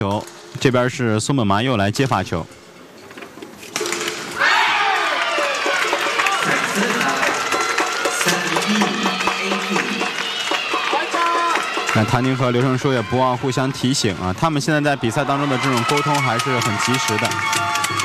球，这边是松本麻佑来接发球。那唐宁和刘胜书也不忘互相提醒啊，他们现在在比赛当中的这种沟通还是很及时的。